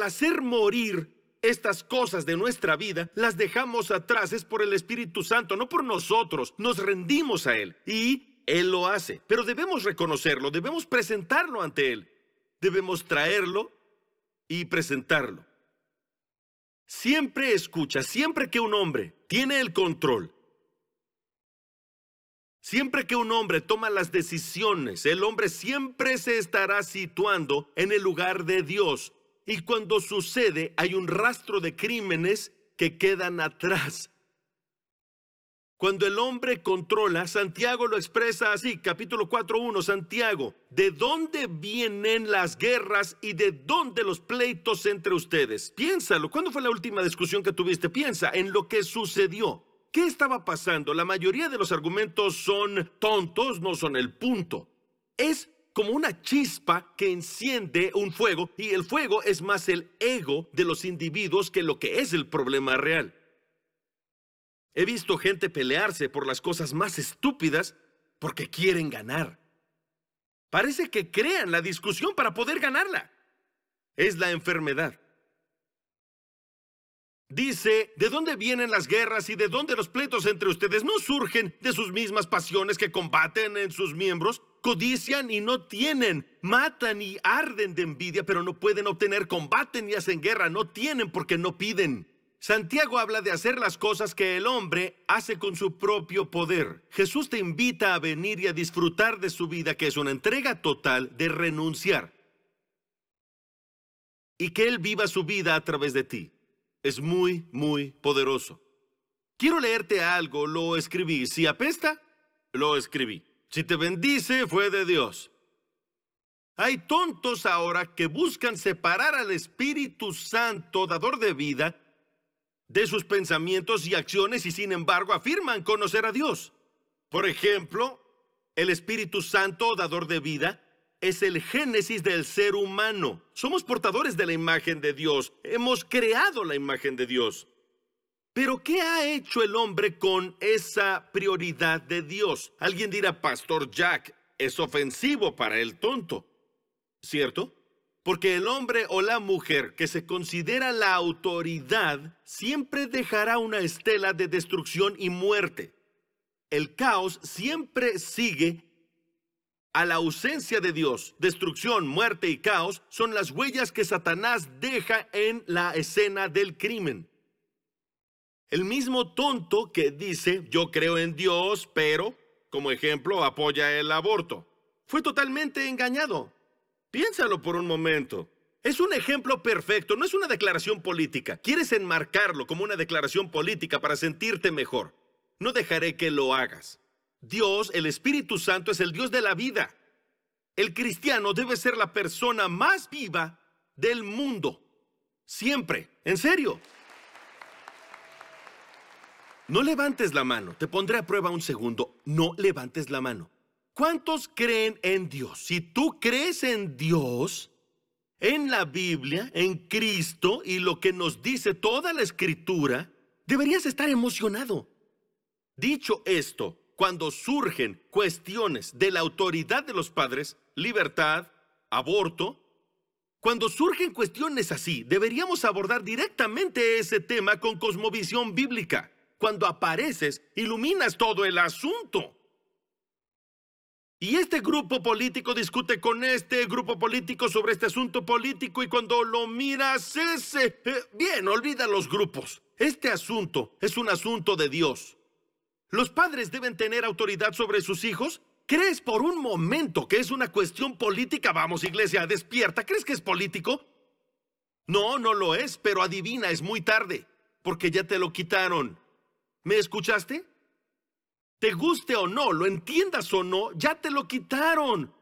al hacer morir estas cosas de nuestra vida, las dejamos atrás. Es por el Espíritu Santo, no por nosotros. Nos rendimos a Él y Él lo hace. Pero debemos reconocerlo, debemos presentarlo ante Él. Debemos traerlo y presentarlo. Siempre escucha, siempre que un hombre tiene el control, siempre que un hombre toma las decisiones, el hombre siempre se estará situando en el lugar de Dios. Y cuando sucede, hay un rastro de crímenes que quedan atrás. Cuando el hombre controla, Santiago lo expresa así, capítulo 4:1, Santiago: ¿de dónde vienen las guerras y de dónde los pleitos entre ustedes? Piénsalo, ¿cuándo fue la última discusión que tuviste? Piensa en lo que sucedió. ¿Qué estaba pasando? La mayoría de los argumentos son tontos, no son el punto. Es como una chispa que enciende un fuego, y el fuego es más el ego de los individuos que lo que es el problema real. He visto gente pelearse por las cosas más estúpidas porque quieren ganar. Parece que crean la discusión para poder ganarla. Es la enfermedad. Dice: ¿de dónde vienen las guerras y de dónde los pleitos entre ustedes? ¿No surgen de sus mismas pasiones que combaten en sus miembros? Codician y no tienen, matan y arden de envidia, pero no pueden obtener, combaten y hacen guerra, no tienen porque no piden. Santiago habla de hacer las cosas que el hombre hace con su propio poder. Jesús te invita a venir y a disfrutar de su vida, que es una entrega total de renunciar. Y que Él viva su vida a través de ti. Es muy, muy poderoso. Quiero leerte algo, lo escribí. Si apesta, lo escribí. Si te bendice, fue de Dios. Hay tontos ahora que buscan separar al Espíritu Santo, dador de vida, de sus pensamientos y acciones, y sin embargo afirman conocer a Dios. Por ejemplo, el Espíritu Santo, dador de vida, es el génesis del ser humano. Somos portadores de la imagen de Dios. Hemos creado la imagen de Dios. Pero ¿qué ha hecho el hombre con esa prioridad de Dios? Alguien dirá: Pastor Jack, es ofensivo para el tonto, ¿cierto? Porque el hombre o la mujer que se considera la autoridad siempre dejará una estela de destrucción y muerte. El caos siempre sigue a la ausencia de Dios. Destrucción, muerte y caos son las huellas que Satanás deja en la escena del crimen. El mismo tonto que dice: yo creo en Dios, pero, como ejemplo, apoya el aborto, fue totalmente engañado. Piénsalo por un momento. Es un ejemplo perfecto, no es una declaración política. Quieres enmarcarlo como una declaración política para sentirte mejor. No dejaré que lo hagas. Dios, el Espíritu Santo, es el Dios de la vida. El cristiano debe ser la persona más viva del mundo. Siempre. En serio. No levantes la mano. Te pondré a prueba un segundo. No levantes la mano. ¿Cuántos creen en Dios? Si tú crees en Dios, en la Biblia, en Cristo y lo que nos dice toda la Escritura, deberías estar emocionado. Dicho esto, cuando surgen cuestiones de la autoridad de los padres, libertad, aborto, cuando surgen cuestiones así, deberíamos abordar directamente ese tema con cosmovisión bíblica. Cuando apareces, iluminas todo el asunto. Y este grupo político discute con este grupo político sobre este asunto político, y cuando lo miras bien, olvida los grupos. Este asunto es un asunto de Dios. ¿Los padres deben tener autoridad sobre sus hijos? ¿Crees por un momento que es una cuestión política? Vamos, iglesia, despierta. ¿Crees que es político? No, no lo es, pero adivina, es muy tarde, porque ya te lo quitaron. ¿Me escuchaste? Te guste o no, lo entiendas o no, ya te lo quitaron.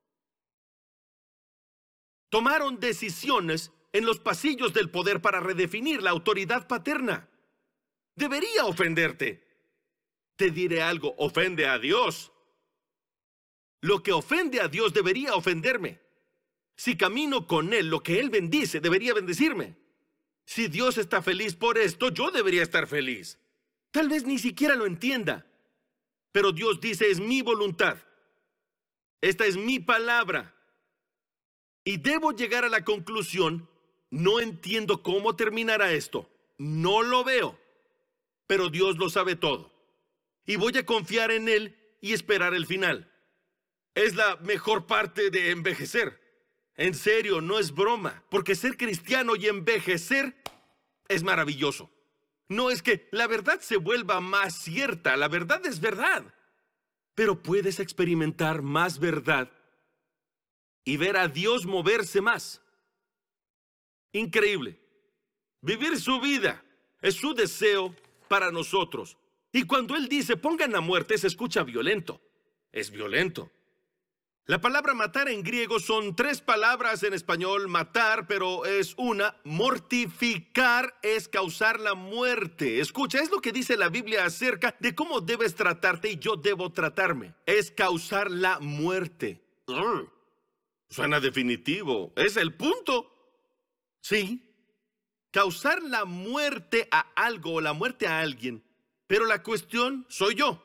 Tomaron decisiones en los pasillos del poder para redefinir la autoridad paterna. Debería ofenderte. Te diré algo: ofende a Dios. Lo que ofende a Dios debería ofenderme. Si camino con Él, lo que Él bendice debería bendecirme. Si Dios está feliz por esto, yo debería estar feliz. Tal vez ni siquiera lo entienda. Pero Dios dice: es mi voluntad. Esta es mi palabra. Y debo llegar a la conclusión No entiendo cómo terminará esto. No lo veo. Pero Dios lo sabe todo. Y voy a confiar en Él y esperar el final. Es la mejor parte de envejecer. En serio, no es broma. Porque ser cristiano y envejecer es maravilloso. No es que la verdad se vuelva más cierta. La verdad es verdad. Pero puedes experimentar más verdad y ver a Dios moverse más. Increíble. Vivir su vida es su deseo para nosotros. Y cuando Él dice pongan a muerte, se escucha violento. Es violento. La palabra matar en griego son 3 palabras en español, matar, pero es una. Mortificar es causar la muerte. Escucha, es lo que dice la Biblia acerca de cómo debes tratarte y yo debo tratarme. Es causar la muerte. Suena definitivo. Es el punto. Sí. Causar la muerte a algo o la muerte a alguien. Pero la cuestión soy yo.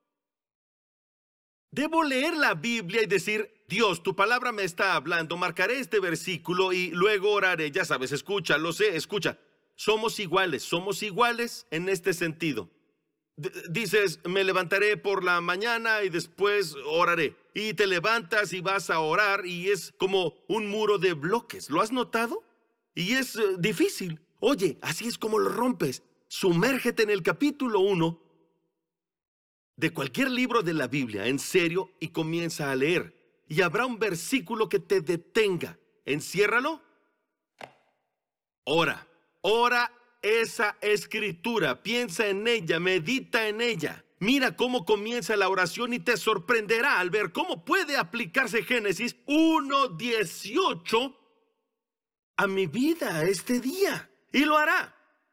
Debo leer la Biblia y decir, Dios, tu palabra me está hablando, marcaré este versículo y luego oraré. Ya sabes, escucha, lo sé, escucha. Somos iguales en este sentido. Dices, me levantaré por la mañana y después oraré. Y te levantas y vas a orar y es como un muro de bloques. ¿Lo has notado? Y es difícil. Oye, así es como lo rompes. Sumérgete en el capítulo 1 de cualquier libro de la Biblia, en serio, y comienza a leer. Y habrá un versículo que te detenga. Enciérralo. Ora esa escritura. Piensa en ella, medita en ella. Mira cómo comienza la oración y te sorprenderá al ver cómo puede aplicarse Génesis 1:18 a mi vida este día. Y lo hará.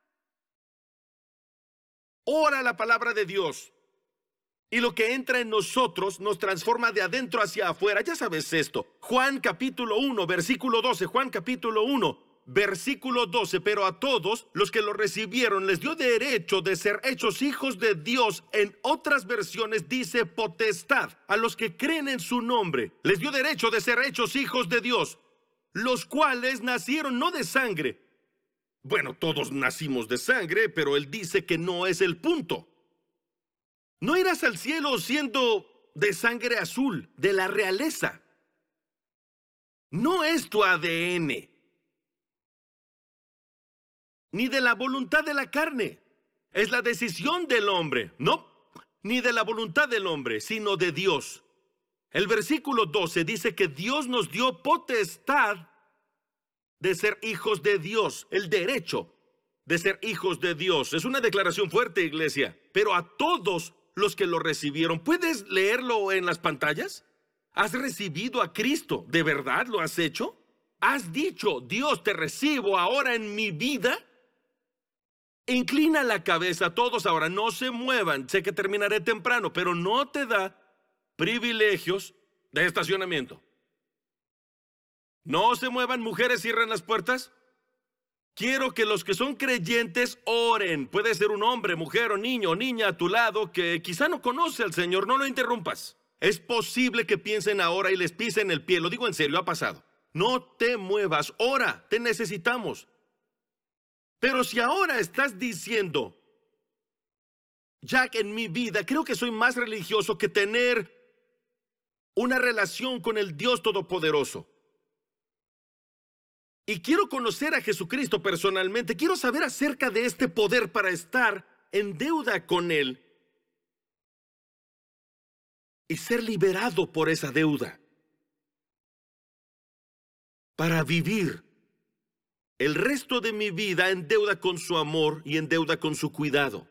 Ora la palabra de Dios. Y lo que entra en nosotros nos transforma de adentro hacia afuera. Ya sabes esto. Juan capítulo 1, versículo 12. Juan capítulo 1, versículo 12. Pero a todos los que lo recibieron les dio derecho de ser hechos hijos de Dios. En otras versiones dice potestad. A los que creen en su nombre les dio derecho de ser hechos hijos de Dios. Los cuales nacieron no de sangre. Bueno, todos nacimos de sangre, pero él dice que no es el punto. No irás al cielo siendo de sangre azul, de la realeza. No es tu ADN, ni de la voluntad de la carne. Es la decisión del hombre, no, ni de la voluntad del hombre, sino de Dios. El versículo 12 dice que Dios nos dio potestad de ser hijos de Dios, el derecho de ser hijos de Dios. Es una declaración fuerte, iglesia, pero a todos los que lo recibieron. ¿Puedes leerlo en las pantallas? ¿Has recibido a Cristo? ¿De verdad lo has hecho? ¿Has dicho, Dios, te recibo ahora en mi vida? Inclina la cabeza todos ahora, no se muevan. Sé que terminaré temprano, pero no te da privilegios de estacionamiento. No se muevan, mujeres, cierren las puertas. Quiero que los que son creyentes oren. Puede ser un hombre, mujer o niño o niña a tu lado que quizá no conoce al Señor. No lo interrumpas. Es posible que piensen ahora y les pisen el pie. Lo digo en serio, ha pasado. No te muevas. Ora, te necesitamos. Pero si ahora estás diciendo, Jack, en mi vida creo que soy más religioso que tener una relación con el Dios Todopoderoso. Y quiero conocer a Jesucristo personalmente. Quiero saber acerca de este poder para estar en deuda con Él y ser liberado por esa deuda. Para vivir el resto de mi vida en deuda con su amor y en deuda con su cuidado.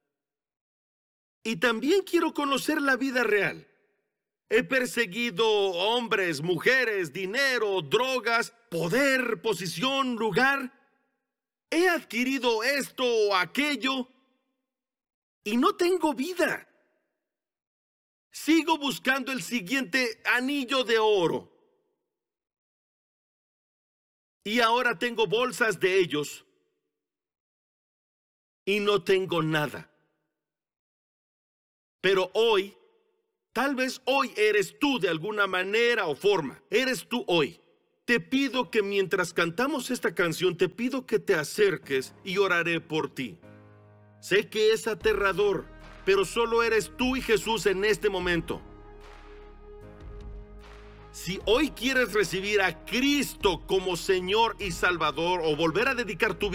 Y también quiero conocer la vida real. He perseguido hombres, mujeres, dinero, drogas, poder, posición, lugar. He adquirido esto o aquello y no tengo vida. Sigo buscando el siguiente anillo de oro. Y ahora tengo bolsas de ellos y no tengo nada. Pero hoy, tal vez hoy eres tú de alguna manera o forma. Eres tú hoy. Te pido que mientras cantamos esta canción, te pido que te acerques y oraré por ti. Sé que es aterrador, pero solo eres tú y Jesús en este momento. Si hoy quieres recibir a Cristo como Señor y Salvador o volver a dedicar tu vida